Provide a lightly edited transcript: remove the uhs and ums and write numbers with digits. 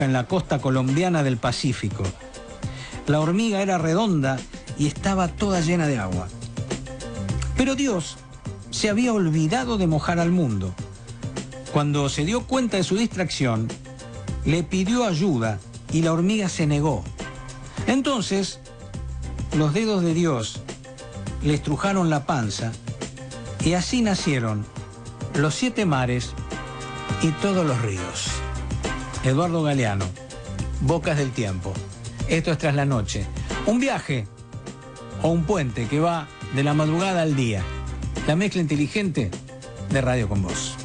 en la costa colombiana del Pacífico. La hormiga era redonda y estaba toda llena de agua. Pero Dios se había olvidado de mojar al mundo. Cuando se dio cuenta de su distracción, le pidió ayuda y la hormiga se negó. Entonces, los dedos de Dios le estrujaron la panza y así nacieron los 7 mares y todos los ríos. Eduardo Galeano, Bocas del Tiempo. Esto es Tras la Noche. Un viaje o un puente que va de la madrugada al día. La mezcla inteligente de Radio con Voz.